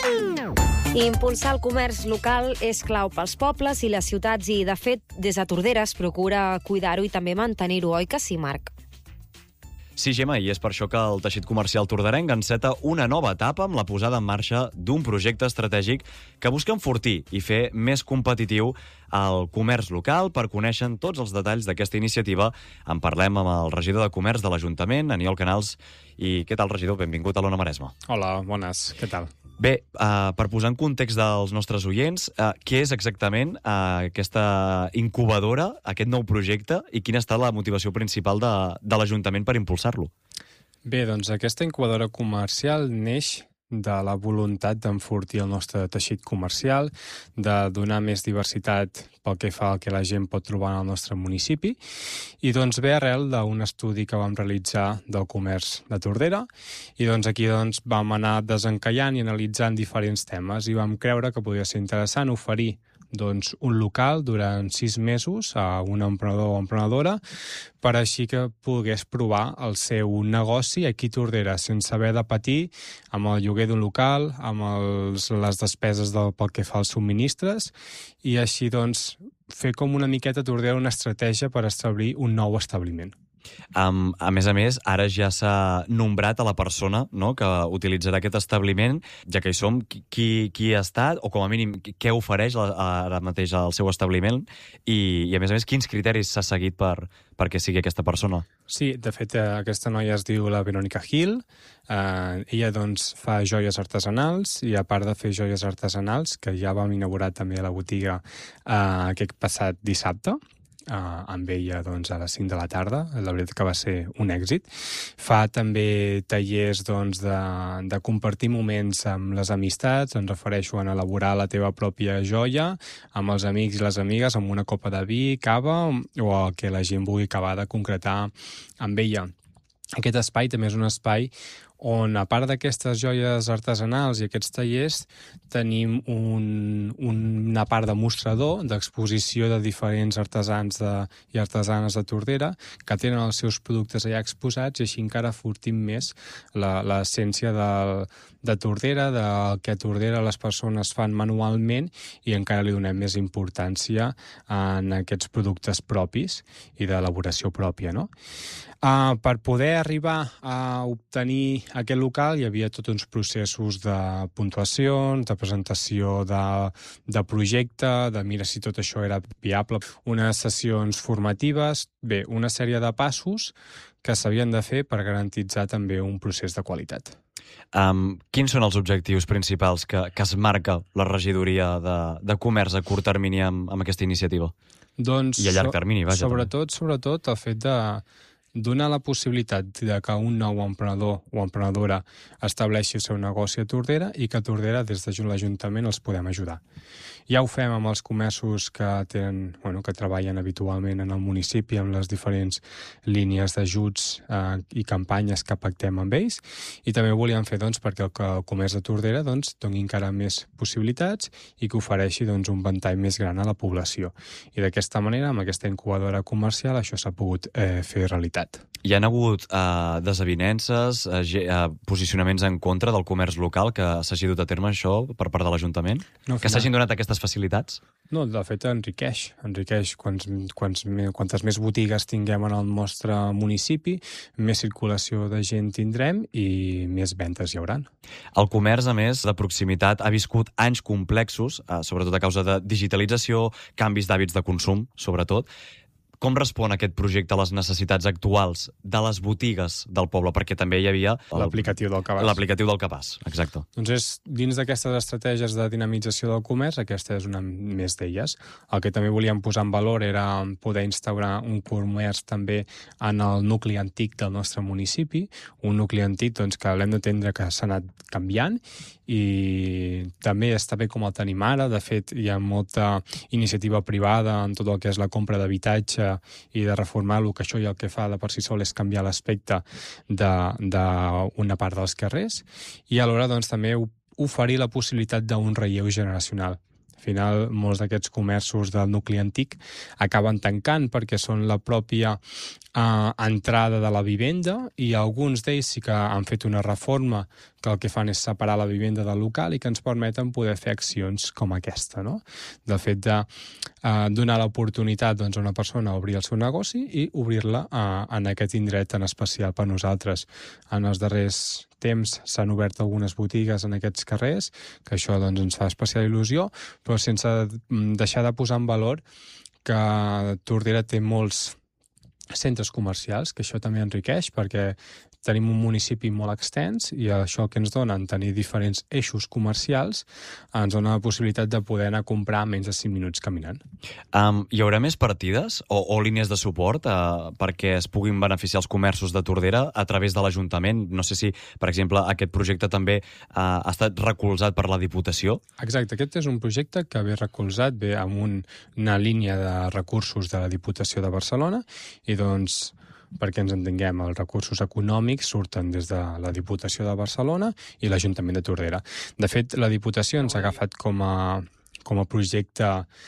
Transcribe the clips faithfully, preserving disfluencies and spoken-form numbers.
Impulsar el comerç local és clau pels pobles i les ciutats i, de fet, des de Tordera es procura cuidar-ho i també mantenir-ho, oi que sí, Marc? Sí, Gemma, i és per això que el teixit comercial torderenc enceta una nova etapa amb la posada en marxa d'un projecte estratègic que busca enfortir i fer més competitiu el comerç local. Per conèixer tots els detalls d'aquesta iniciativa en parlem amb el regidor de Comerç de l'Ajuntament, Aniol Canals. I què tal, regidor? Benvingut a l'Ona Maresma. Hola, bones. Què tal? Bé, uh, per posar en context dels nostres oients, uh, què és exactament uh, aquesta incubadora, aquest nou projecte, i quina ha estat la motivació principal de, de l'Ajuntament per impulsar-lo? Bé, doncs aquesta incubadora comercial neix de la voluntat d'enfortir el nostre teixit comercial, de donar més diversitat pel que fa al que la gent pot trobar en el nostre municipi, i doncs ve arrel d'un estudi que vam realitzar del comerç de Tordera, i doncs aquí doncs vam anar desencallant i analitzant diferents temes, i vam creure que podia ser interessant oferir doncs, un local durant sis mesos a un emprenedor o emprenedora per així que pogués provar el seu negoci aquí a Tordera sense haver de patir amb el lloguer d'un local, amb els, les despeses del, pel que fa als subministres, i així doncs fer com una miqueta a Tordera una estratègia per establir un nou establiment. Um, a més a més, ara ja s'ha nombrat a la persona, no?, que utilitzarà aquest establiment, ja que hi som, qui, qui ha estat, o com a mínim què ofereix ara mateix al seu establiment, i, i a més a més quins criteris s'ha seguit per, perquè sigui aquesta persona. Sí, de fet, aquesta noia es diu la Verónica Gil. Eh, ella doncs fa joies artesanals, i a part de fer joies artesanals, que ja vam inaugurar també a la botiga eh, aquest passat dissabte, Uh, amb ella doncs, a les cinc de la tarda, la veritat que va ser un èxit. Fa també tallers doncs, de, de compartir moments amb les amistats, em refereixo a elaborar la teva pròpia joia amb els amics i les amigues, amb una copa de vi, cava, o el que la gent vulgui acabar de concretar amb ella. Aquest espai també és un espai on, a part d'aquestes joies artesanals i aquests tallers, tenim un, una part de mostrador, d'exposició de diferents artesans de, i artesanes de Tordera que tenen els seus productes allà exposats, i així encara fortim més l'essència de, de Tordera, del que a Tordera les persones fan manualment, i encara li donem més importància en aquests productes propis i d'elaboració pròpia, no? Uh, per poder arribar a obtenir aquest local hi havia tots uns processos de puntuacions, de presentació de, de projecte, de mira si tot això era viable, unes sessions formatives, bé, una sèrie de passos que s'havien de fer per garantitzar també un procés de qualitat. Um, quins són els objectius principals que, que es marca la regidoria de, de comerç a curt termini amb, amb aquesta iniciativa? Doncs, I a llarg termini, vaja. Sobretot, també. sobretot el fet de donar la possibilitat de que un nou emprenedor o emprenedora estableixi el seu negoci a Tordera, i que a Tordera, des de l'Ajuntament, els podem ajudar. Ja ho fem amb els comerços que tenen, bueno, que treballen habitualment en el municipi amb les diferents línies d'ajuts eh, i campanyes que pactem amb ells, i també ho volíem fer doncs, perquè el, el comerç de Tordera doncs, doni encara més possibilitats i que ofereixi doncs, un ventall més gran a la població. I d'aquesta manera, amb aquesta incubadora comercial, això s'ha pogut eh, fer realitat. Hi ha hagut eh, desavinences, eh, posicionaments en contra del comerç local que s'hagi dut a terme això per part de l'Ajuntament? No, que s'hagin donat aquestes facilitats? No, de fet enriqueix. Enriqueix. Quants, quants, quantes més botigues tinguem en el nostre municipi, més circulació de gent tindrem i més ventes hi hauran. El comerç, a més, de proximitat ha viscut anys complexos, eh, sobretot a causa de digitalització, canvis d'hàbits de consum, sobretot. Com respon aquest projecte a les necessitats actuals de les botigues del poble? Perquè també hi havia... L'aplicatiu del cabàs. L'aplicatiu del cabàs, exacte. Doncs és, dins d'aquestes estratègies de dinamització del comerç, aquesta és una més d'elles. El que també volíem posar en valor era poder instaurar un comerç també en el nucli antic del nostre municipi, un nucli antic doncs, que l'hem d'entendre que s'ha anat canviant, i també està bé com el tenim ara. De fet, hi ha molta iniciativa privada en tot el que és la compra d'habitatge i de reformar-lo, que això ja el que fa de per si sol és canviar l'aspecte d'una part dels carrers, i alhora doncs, també oferir la possibilitat d'un relleu generacional. Al final, molts d'aquests comerços del nucli antic acaben tancant perquè són la pròpia uh, entrada de la vivenda, i alguns d'ells sí que han fet una reforma que el que fan és separar la vivenda del local i que ens permeten poder fer accions com aquesta, no? Del fet de uh, donar l'oportunitat, doncs, a una persona a obrir el seu negoci i obrir-la uh, en aquest indret tan especial per nosaltres. En els darrers temps s'han obert algunes botigues en aquests carrers, que això, doncs, ens fa especial il·lusió, però sense deixar de posar en valor que Tordera té molts centres comercials, que això també enriqueix, perquè tenim un municipi molt extens i això que ens dona en tenir diferents eixos comercials ens dona la possibilitat de poder anar a comprar menys de cinc minuts caminant. Um, hi haurà més partides o, o línies de suport uh, perquè es puguin beneficiar els comerços de Tordera a través de l'Ajuntament? No sé si, per exemple, aquest projecte també uh, ha estat recolzat per la Diputació? Exacte, aquest és un projecte que ve recolzat, ve amb un, una línia de recursos de la Diputació de Barcelona, i doncs, perquè ens entenguem, els recursos econòmics surten des de la Diputació de Barcelona i l'Ajuntament de Tordera. De fet, la Diputació ens ha agafat com a, com a projecte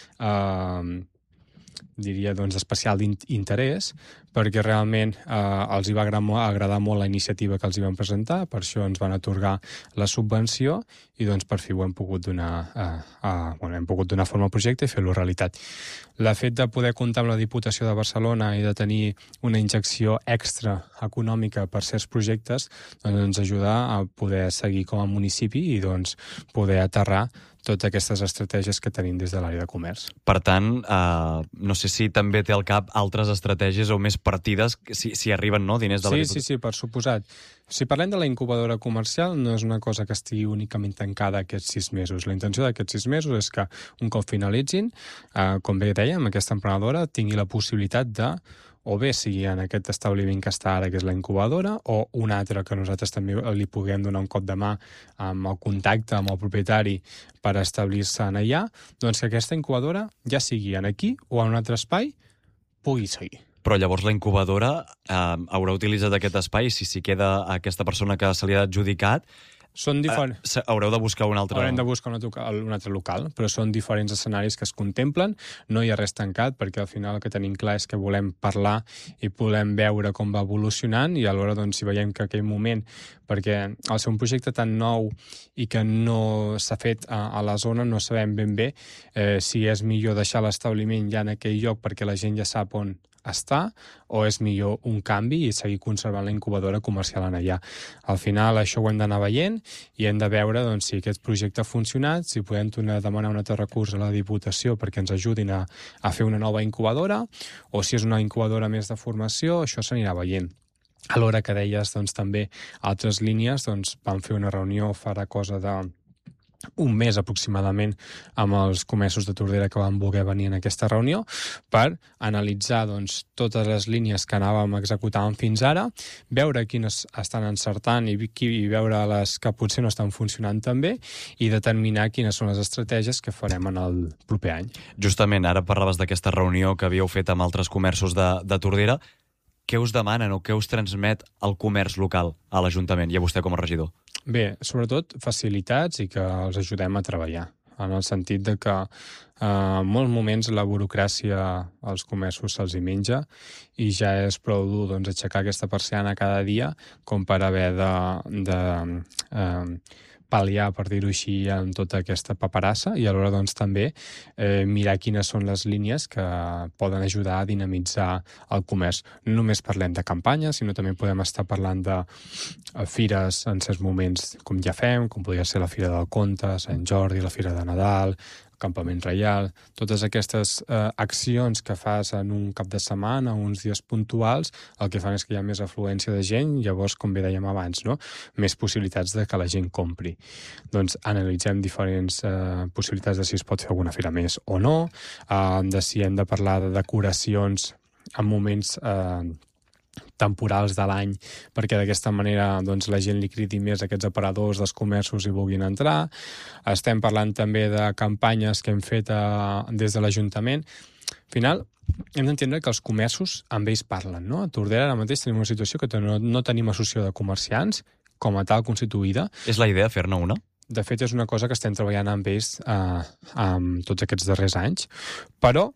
eh, diria, doncs, especial d'interès, perquè realment eh, els hi va agradar molt la iniciativa que els hi van presentar, per això ens van atorgar la subvenció i doncs per fi ho hem pogut donar, eh, eh, bueno, hem pogut donar forma al projecte i fer-lo realitat. El fet de poder comptar amb la Diputació de Barcelona i de tenir una injecció extra econòmica per certs projectes doncs ens ajuda a poder seguir com a municipi i doncs poder aterrar totes aquestes estratègies que tenim des de l'àrea de comerç. Per tant, eh, no sé si també té al cap altres estratègies o més partides, si, si arriben, no, diners de la Sí, Diputació. sí, sí, per suposat. Si parlem de la incubadora comercial, no és una cosa que estigui únicament tancada aquests sis mesos. La intenció d'aquests sis mesos és que un cop finalitzin, eh, com bé dèiem, aquesta emprenedora tingui la possibilitat de, o bé sigui en aquest establiment que està ara, que és la incubadora, o un altre que nosaltres també li puguem donar un cop de mà amb el contacte amb el propietari per establir-se en allà, doncs que aquesta incubadora, ja sigui en aquí o en un altre espai, pugui seguir. Però llavors la incubadora eh, haurà utilitzat aquest espai, si s'hi queda aquesta persona que se li ha adjudicat, Són diferents. Eh, haureu de buscar un altre... Haurem de buscar un altre, un altre local, però són diferents escenaris que es contemplen. No hi ha res tancat, perquè al final el que tenim clar és que volem parlar i volem veure com va evolucionant, i alhora, doncs, si veiem que aquell moment, perquè al ser un projecte tan nou i que no s'ha fet a, a la zona, no sabem ben bé eh, si és millor deixar l'establiment ja en aquell lloc perquè la gent ja sap on està, o és millor un canvi i seguir conservant la incubadora comercial en allà. Al final això ho hem d'anar veient i hem de veure, doncs, si aquest projecte ha funcionat, si podem tornar a demanar un altre recurs a la Diputació perquè ens ajudin a, a fer una nova incubadora, o si és una incubadora més de formació, això s'anirà veient. A l'hora que deies, doncs, també altres línies, doncs, vam fer una reunió farà cosa de un mes aproximadament amb els comerços de Tordera que van voler venir en aquesta reunió per analitzar, doncs, totes les línies que anàvem executant fins ara, veure quines estan encertant i, i veure les que potser no estan funcionant també, i determinar quines són les estratègies que farem en el proper any. Justament, ara parlaves d'aquesta reunió que havíeu fet amb altres comerços de, de Tordera. Què us demanen o què us transmet el comerç local a l'Ajuntament i a vostè com a regidor? Bé, sobretot facilitats i que els ajudem a treballar, en el sentit de que eh, en molts moments la burocràcia als comerços se'ls hi menja i ja és prou dur, doncs, aixecar aquesta persiana cada dia com per haver de, de eh, pal·liar, per dir-ho així, amb tota aquesta paperassa, i alhora, doncs, també eh, mirar quines són les línies que poden ajudar a dinamitzar el comerç. No només parlem de campanyes, sinó també podem estar parlant de fires en certs moments, com ja fem, com podria ser la Fira del Conte, Sant Jordi, la Fira de Nadal, Campament Reial, totes aquestes eh, accions que fas en un cap de setmana, uns dies puntuals, el que fan és que hi ha més afluència de gent, llavors, com bé dèiem abans, no? Més possibilitats de que la gent compri. Doncs analitzem diferents eh, possibilitats de si es pot fer alguna fira més o no, eh, de si hem de parlar de decoracions en moments eh, temporals de l'any, perquè d'aquesta manera, doncs, la gent li cridi més a aquests aparadors dels comerços i vulguin entrar. Estem parlant també de campanyes que hem fet a, des de l'Ajuntament. Al final, hem d'entendre que els comerços amb ells parlen, no? A Tordera ara mateix tenim una situació que no, no tenim associació de comerciants com a tal constituïda. És la idea fer-ne una? De fet, és una cosa que estem treballant amb ells eh, amb tots aquests darrers anys. Però,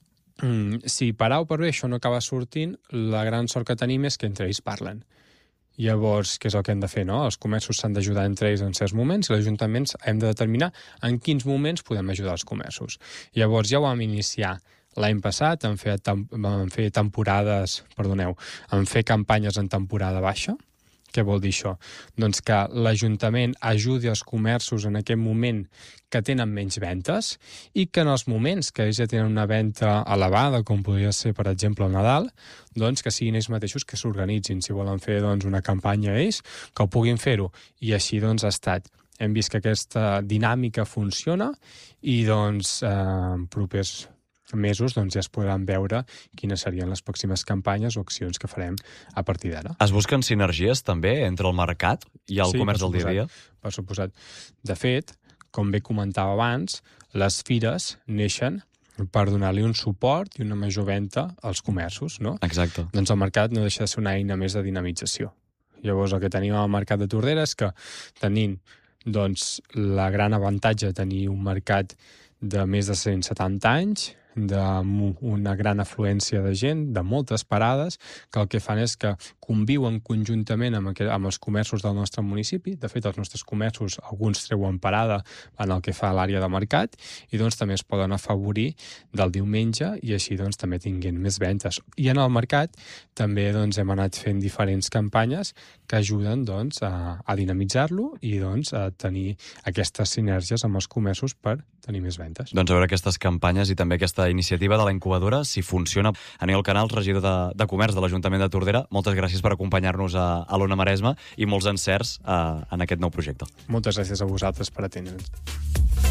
mm, si per A o per B això no acaba sortint, la gran sort que tenim és que entre ells parlen. Llavors, què és el que hem de fer, no? Els comerços s'han d'ajudar entre ells en certs moments i els ajuntaments hem de determinar en quins moments podem ajudar els comerços. Llavors, ja ho vam iniciar l'any passat, en fer, en fer temporades, perdoneu, en fer campanyes en temporada baixa. Què vol dir això? Doncs que l'Ajuntament ajudi els comerços en aquest moment que tenen menys ventes i que en els moments que ells ja tenen una venda elevada, com podria ser, per exemple, el Nadal, doncs que siguin ells mateixos que s'organitzin. Si volen fer doncs, una campanya ells, que ho puguin fer-ho. I així doncs ha estat. Hem vist que aquesta dinàmica funciona i doncs eh, propers mesos doncs, ja es podran veure quines serien les pròximes campanyes o accions que farem a partir d'ara. Es busquen sinergies també entre el mercat i el sí, comerç del dia a dia? Per suposat. De fet, com bé comentava abans, les fires neixen per donar-li un suport i una major venda als comerços, no? Exacte. Doncs el mercat no deixa de ser una eina més de dinamització. Llavors, el que tenim al mercat de Tordera és que tenint doncs, la gran avantatge de tenir un mercat de més de cent setanta anys, d'una gran afluència de gent, de moltes parades, que el que fan és que conviuen conjuntament amb, aquest, amb els comerços del nostre municipi. De fet, els nostres comerços, alguns treuen parada en el que fa l'àrea de mercat i doncs també es poden afavorir del diumenge i així doncs també tinguin més ventes. I en el mercat també doncs, hem anat fent diferents campanyes que ajuden doncs, a, a dinamitzar-lo i doncs, a tenir aquestes sinergies amb els comerços per tenir més ventes. Doncs a veure aquestes campanyes i també aquesta iniciativa de la incubadora, si funciona. Aniol Canals, regidor de, de Comerç de l'Ajuntament de Tordera, moltes gràcies per acompanyar-nos a, a l'Ona Maresma i molts encerts a, en aquest nou projecte. Moltes gràcies a vosaltres per atendre'ns.